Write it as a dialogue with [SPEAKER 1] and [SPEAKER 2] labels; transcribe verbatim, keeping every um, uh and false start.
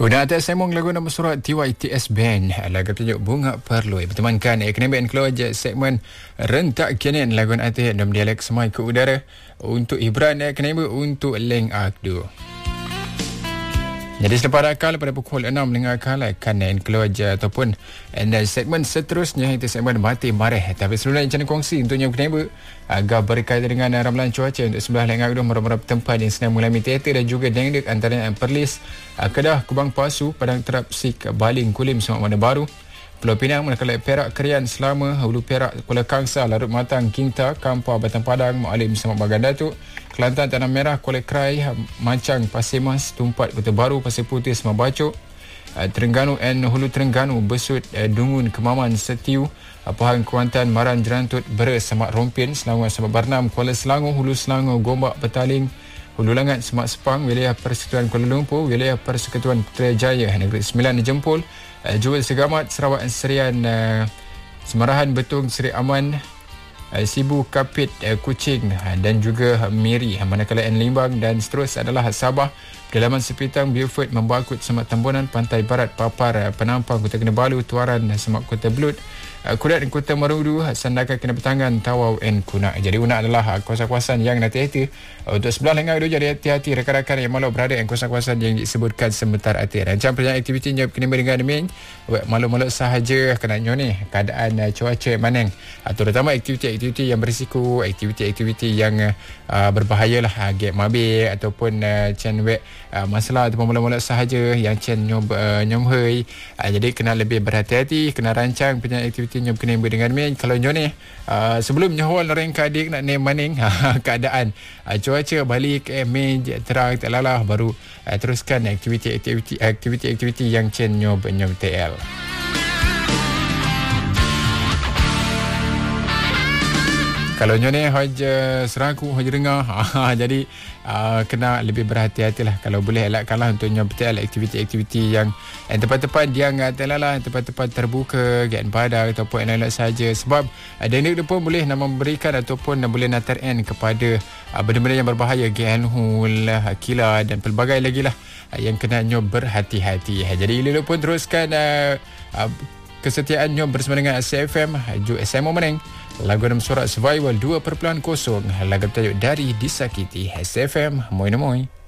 [SPEAKER 1] Udah atas semong lagu nama surat T Y T S Band lagu tajuk Bunga Perlu bertemankan ekonomi and close segmen rentak kianan lagu atas dalam dialek semai ke udara untuk hiburan ekonomi untuk leng akdu. Jadi selepas akal pada pukul enam dengan akal akan enclose ataupun and segmen seterusnya itu segmen mati marah. Tapi sebelumnya macam kongsi untuk yang kenapa agak berkaitan dengan ramalan cuaca untuk sebelah lengah kedua merap-merap tempat yang sedang mengalami teater dan juga dengdek antara Perlis, Kedah, Kubang Pasu, Padang Terap, Sik, Baling, Kulim, Semak Mana Baru, Pulau Pinang, Melaka Perak, Kerian, Selama, Hulu Perak, Kuala Kangsa, Larut Matang, Kinta, Kampar, Batang Padang, Mualim, Semak Bagan Datuk, Kelantan, Tanah Merah, Kuala Krai, Mancang, Pasir Mas, Tumpat, Kota Baru, Pasir Putih, Semak Bacok, Terengganu and Hulu Terengganu, Besut, Dungun, Kemaman, Setiu, Pahang, Kuantan, Maran, Jerantut, Beres, Semak Rompin, Selangor, Semak Barnam, Kuala Selangor, Hulu Selangor, Gombak, Petaling, Hulu Langat, Semak Sepang, Wilayah Persekutuan Kuala Lumpur, Wilayah Persekutuan Putrajaya, Negeri Sembilan, Jempol, Jual Segamat, Sarawak, Serian, Semarahan, Betung, Seri Aman, Sibu, Kapit, Kuching dan juga Miri, manakala N Limbang dan seterusnya adalah Sabah, Kedalaman Sepitang, Beaufort, Membakut, Semak Tambunan, Pantai Barat, Papar, Penampang, Kota Kinabalu, Tuaran, Semak Kota Belut, Kudat, Kota Marudu, Sandakan, Kinabatangan, Tawau dan Kunak. Jadi Unak adalah kawasan-kawasan yang nanti-hati untuk sebelah lengah itu. Jadi hati-hati rakan-rakan yang malu berada di kawasan-kawasan yang disebutkan sebentar hati. Rancang perjalanan aktiviti yang kena dengan demikian malu-malu sahaja kena ni keadaan cuaca maneng, terutama aktiviti-aktiviti yang berisiko, aktiviti-aktiviti yang uh, berbahaya lah, gap mabik ataupun uh, chen wek uh, masalah ataupun malu-malu sahaja yang chen nyom uh, nyom hei. Uh, jadi kena lebih berhati-hati, kena rancang perjalanan aktiviti yang kena dengan demikian. Kalau ni uh, sebelum nyawal orang kadik nak nem maning keadaan uh, cuaca balik eh, mei terang tak lalah baru uh, teruskan aktiviti-aktiviti aktiviti-aktiviti yang chen nyob nyom T L. Kalau ni hoj serangku hoj dengar jadi uh, kena lebih berhati-hatilah. Kalau boleh elakkanlah untuk nyobetel aktiviti-aktiviti yang yang tepat-tepat yang uh, terlalah, tempat-tempat terbuka gan padang ataupun elak saja, sebab uh, dendek dia pun boleh nak memberikan ataupun uh, boleh nak end kepada uh, benda-benda yang berbahaya, gan hul, uh, kila dan pelbagai lagi lah uh, yang kena nyob berhati-hati. Jadi Lilo pun teruskan uh, uh, kesetiaannya bersama dengan S F M Ju S M O Meneng. Lagu dalam surat Survival dua perpuluhan kosong, lagu tajuk Dari Disakiti. S F M, moi moi.